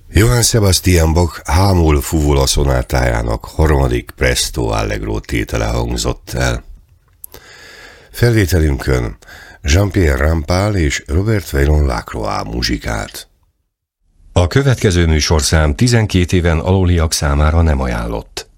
Johann Sebastian Bach Hámul Fuvula szonátájának harmadik Presto Allegro tétele hangzott el. Felvételünkön Jean-Pierre Rampal és Robert Vaillant-Lacroix muzsikált. A következő műsorszám 12 éven aluliak számára nem ajánlott.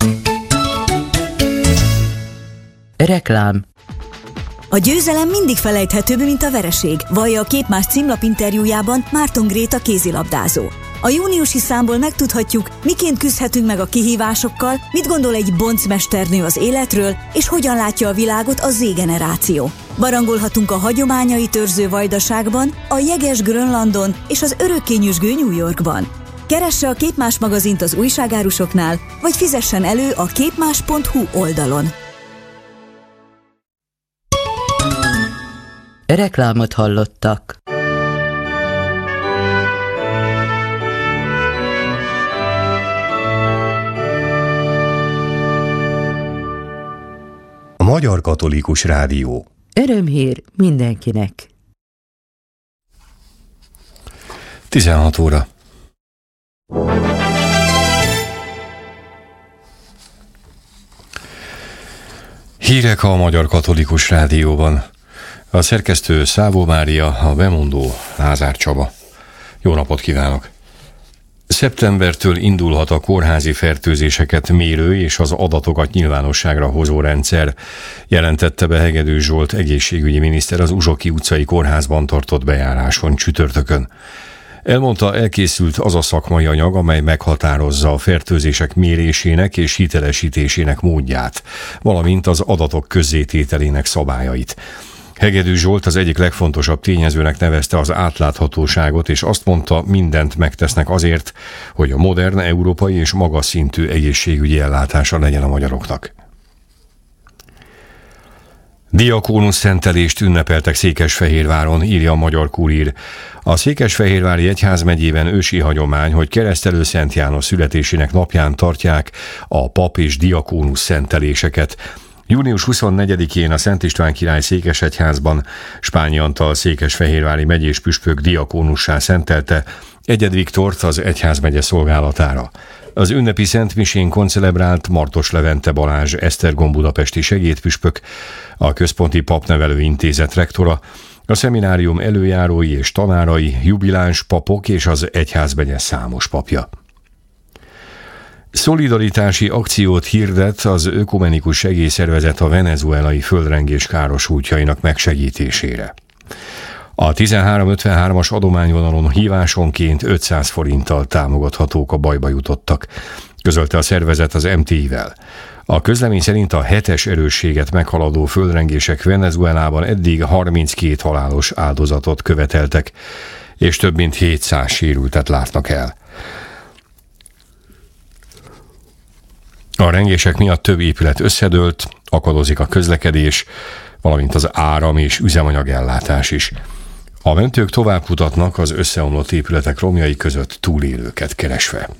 Reklám. A győzelem mindig felejthetőbb, mint a vereség, vallja a Képmás címlap interjújában Márton Gréta kézilabdázó. A júniusi számból megtudhatjuk, miként küzdhetünk meg a kihívásokkal, mit gondol egy boncmesternő az életről, és hogyan látja a világot a Z-generáció. Barangolhatunk a hagyományait őrző Vajdaságban, a jeges Grönlandon és az örökké nyüzsgő New Yorkban. Keresse a Képmás magazint az újságárusoknál, vagy fizessen elő a képmás.hu oldalon. Reklámot hallottak. A Magyar Katolikus Rádió. Örömhír mindenkinek. 16 óra. Hírek a Magyar Katolikus Rádióban. A szerkesztő Szávó Mária, a bemondó Lázár Csaba. Jó napot kívánok! Szeptembertől indulhat a kórházi fertőzéseket mérő és az adatokat nyilvánosságra hozó rendszer, jelentette be Hegedűs Zsolt egészségügyi miniszter az Uzsoki utcai kórházban tartott bejáráson csütörtökön. Elmondta, elkészült az a szakmai anyag, amely meghatározza a fertőzések mérésének és hitelesítésének módját, valamint az adatok közzétételének szabályait. Hegedűs Zsolt az egyik legfontosabb tényezőnek nevezte az átláthatóságot, és azt mondta, mindent megtesznek azért, hogy a modern, európai és magas szintű egészségügyi ellátása legyen a magyaroknak. Diakónusz szentelést ünnepeltek Székesfehérváron, írja a Magyar Kurír. A Székesfehérvári egyházmegyében ősi hagyomány, hogy Keresztelő Szent János születésének napján tartják a pap és diakónusz szenteléseket. Június 24-én a Szent István király székesegyházban Spányi Antal székesfehérvári megyés püspök diakónussá szentelte Egyed Viktort az egyházmegye szolgálatára. Az ünnepi szentmisén koncelebrált Martos Levente Balázs esztergom budapesti segédpüspök, a Központi Papnevelő Intézet rektora, a szeminárium előjárói és tanárai, jubiláns papok és az egyházmegye számos papja. Szolidaritási akciót hirdet az ökumenikus segélyszervezet a venezuelai földrengés károsultjainak megsegítésére. A 1353-as adományvonalon hívásonként 500 forinttal támogathatók a bajba jutottak, közölte a szervezet az MTI-vel. A közlemény szerint a 7-es erősséget meghaladó földrengések Venezuelában eddig 32 halálos áldozatot követeltek, és több mint 700 sérültet látnak el. A rengések miatt több épület összedőlt, akadozik a közlekedés, valamint az áram és üzemanyagellátás is. A mentők tovább kutatnak az összeomlott épületek romjai között túlélőket keresve.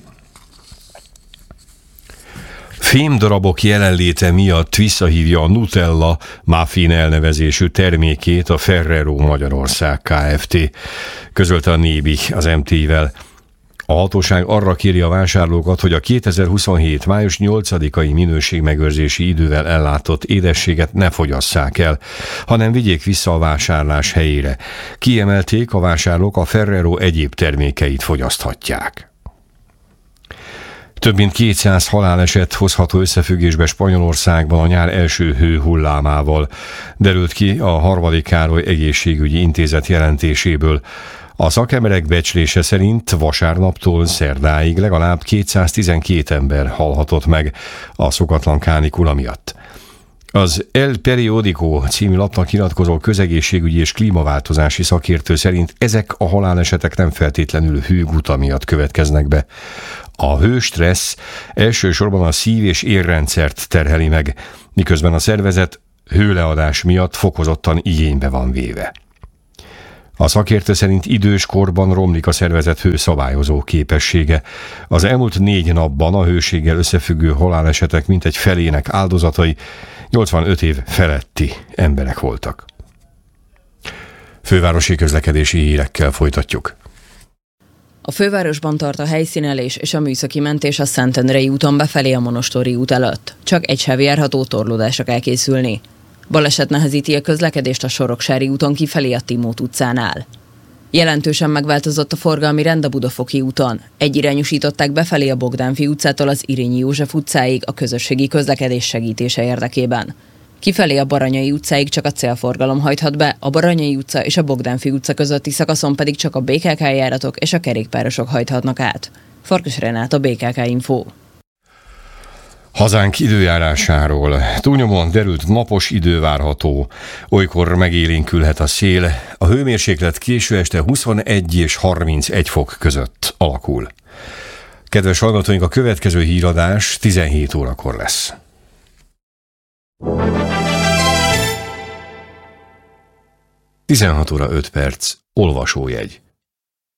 Fémdarabok jelenléte miatt visszahívja a Nutella Muffin elnevezésű termékét a Ferrero Magyarország Kft., közölte a Nébi az MT-vel. A hatóság arra kéri a vásárlókat, hogy a 2027. május 8-ai minőségmegőrzési idővel ellátott édességet ne fogyasszák el, hanem vigyék vissza a vásárlás helyére. Kiemelték, a vásárlók a Ferrero egyéb termékeit fogyaszthatják. Több mint 200 haláleset hozható összefüggésbe Spanyolországban a nyár első hőhullámával, derült ki a Harmadik Károly Egészségügyi Intézet jelentéséből. A szakemberek becslése szerint vasárnaptól szerdáig legalább 212 ember halhatott meg a szokatlan kánikula miatt. Az El Periódico című lapnak nyilatkozó közegészségügyi és klímaváltozási szakértő szerint ezek a halálesetek nem feltétlenül hőguta miatt következnek be. A hőstressz elsősorban a szív- és érrendszert terheli meg, miközben a szervezet hőleadás miatt fokozottan igénybe van véve. A szakértő szerint idős korban romlik a szervezet hőszabályozó képessége. Az elmúlt 4 napban a hőséggel összefüggő halálesetek mintegy felének áldozatai 85 év feletti emberek voltak. Fővárosi közlekedési hírekkel folytatjuk. A fővárosban tart a helyszínelés és a műszaki mentés a Szentendrei úton befelé a Monostori út előtt. Csak egy sáv járható, torlódásra kell készülni. Baleset nehezíti a közlekedést a Soroksári úton kifelé a Timót utcánál. Jelentősen megváltozott a forgalmi rend a Budafoki úton. Egyirányosították befelé a Bogdánfi utcától az Irényi József utcáig a közösségi közlekedés segítése érdekében. Kifelé a Baranyai utcáig csak a célforgalom hajthat be, a Baranyai utca és a Bogdánfi utca közötti szakaszon pedig csak a BKK járatok és a kerékpárosok hajthatnak át. Farkas Renát, BKK Info. Hazánk időjárásáról. Túlnyomóan derült napos idő várható. Olykor megélénkülhet a szél. A hőmérséklet késő este 21 és 31 fok között alakul. Kedves hallgatóink, a következő híradás 17 órakor lesz. – 16 óra 5 perc, olvasójegy.